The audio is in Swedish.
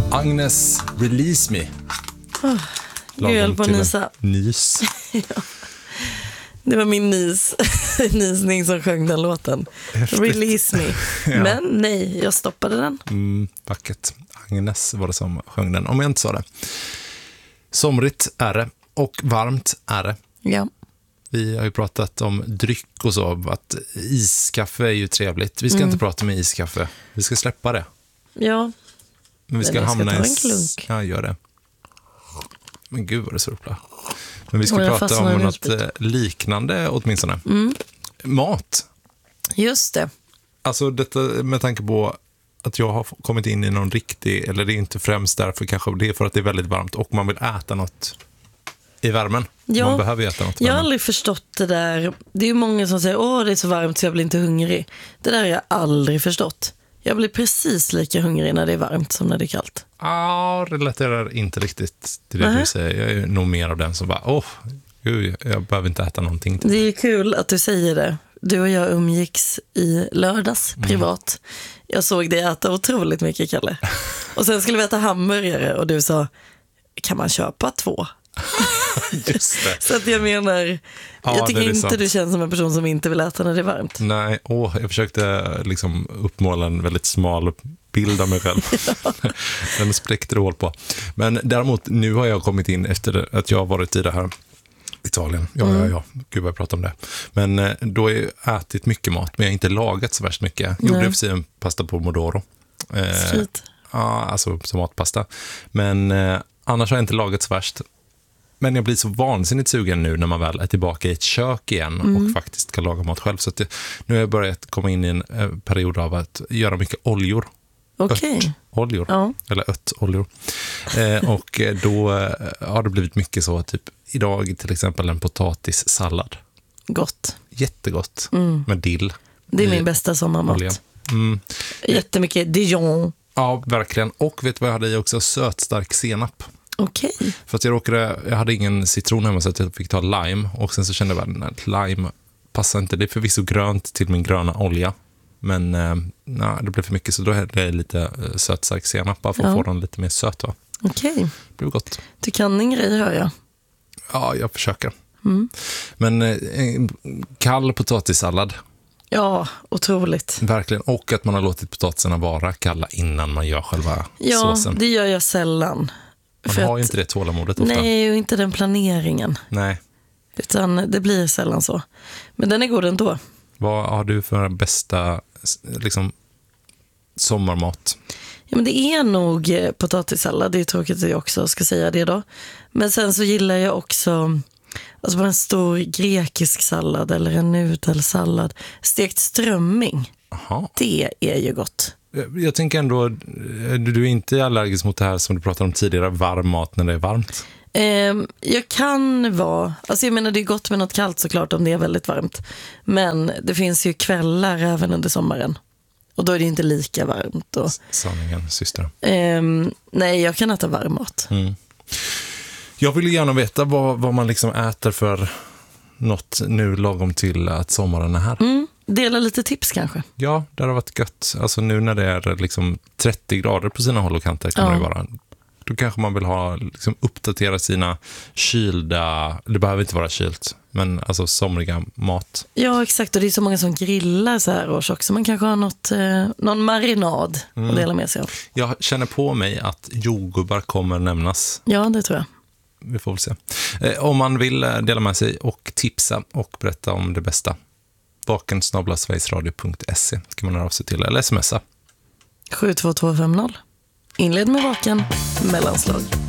Agnes, Release Me. Gud, jag höll på att nysa. Nys. Ja. Det var min nysning som sjöng den låten. Häftigt. Release Me. Ja. Men nej, jag stoppade den. Vackert. Agnes var det som sjöng den, om jag inte sa det. Somrigt är det och varmt är det. Ja. Vi har ju pratat om dryck och så, att iskaffe är ju trevligt. Vi ska inte prata med iskaffe. Vi ska släppa det. Ja. Men vi ska hamna ta en klunk. Ja, gör det. Men gud vad det så uppla. Men vi ska prata om något liknande åtminstone. Mat. Just det. Alltså detta med tanke på att jag har kommit in i någon riktig, eller det är inte främst därför kanske, det är för att det är väldigt varmt och man vill äta något i värmen. Ja, man behöver äta något i jag har värmen. aldrig förstått det där. Det är ju många som säger, det är så varmt så jag blir inte hungrig. Det där har jag aldrig förstått. Jag blir precis lika hungrig när det är varmt som när det är kallt. Relaterar inte riktigt till det du säger. Jag är nog mer av den som bara, gud, jag behöver inte äta någonting till. Det är kul att du säger det. Du och jag umgicks i lördags privat. Jag såg dig äta otroligt mycket, Kalle. Och sen skulle vi äta hamburgare och du sa, kan man köpa 2? Just det. Så att jag menar, jag tycker inte sant. Du känns som en person som inte vill äta när det är varmt. Nej, jag försökte liksom uppmåla en väldigt smal bild av mig själv. Den spräckte det hål på. Men däremot, nu har jag kommit in efter att jag har varit i det här Italien. Ja. Gud vad jag pratar om det. Men då har jag ätit mycket mat, men jag har inte lagat så värst mycket. Jag gjorde för sig en pasta pomodoro. Alltså tomatpasta. Men annars har jag inte lagat så värst. Men jag blir så vansinnigt sugen nu när man väl är tillbaka i ett kök igen och faktiskt kan laga mat själv. Så att nu har jag börjat komma in i en period av att göra mycket oljor. Okej. Oljor. Eller örtoljor. Och då har det blivit mycket så, typ idag till exempel en potatissallad. Gott. Jättegott. Med dill. Det är min bästa sommarmat. Jättemycket Dijon. Ja, verkligen. Och vet du vad jag hade i också? Sötstark senap. Okej. För att jag hade ingen citron hemma så att jag fick ta lime. Och sen så kände jag att lime passar inte. Det är förvisso grönt till min gröna olja. Men det blev för mycket, så då hade jag lite sötstark senap bara för att få den lite mer söt. Okej. Det blev gott. Du kan en grej, hör jag. Ja, jag försöker. Men kall potatissallad. Ja, otroligt. Verkligen, och att man har låtit potatisarna vara kalla innan man gör själva såsen. Ja, det gör jag sällan. Man har ju inte det tålamodet ofta. Nej, och inte den planeringen. Nej. Utan det blir sällan så. Men den är god ändå. Vad har du för bästa liksom, sommarmat? Ja, men det är nog potatissallad. Det är tråkigt att jag också ska säga det då. Men sen så gillar jag också alltså en stor grekisk sallad eller en nudelsallad. Stekt strömming. Aha. Det är ju gott. Jag tänker ändå, du är inte allergisk mot det här som du pratade om tidigare, varm mat när det är varmt? Jag kan vara, alltså jag menar det är gott med något kallt såklart om det är väldigt varmt. Men det finns ju kvällar även under sommaren. Och då är det inte lika varmt. Och, sanningen, syster. Nej, jag kan äta varm mat. Jag vill gärna veta vad man liksom äter för något nu lagom till att sommaren är här. Dela lite tips kanske. Ja, det har varit gött. Alltså nu när det är liksom 30 grader på sina håll och kanter kan det ju vara. Då kanske man vill ha liksom uppdatera sina kylda, det behöver inte vara kylt, men alltså somriga mat. Ja, exakt. Och det är så många som grillar så här års också. Man kanske har någon marinad att dela med sig av. Jag känner på mig att jordgubbar kommer nämnas. Ja, det tror jag. Vi får väl se. Om man vill dela med sig och tipsa och berätta om det bästa, vaken@sverigesradio.se ska man höra av sig till, eller smsa. 72250. Inled med vaken, mellanslag.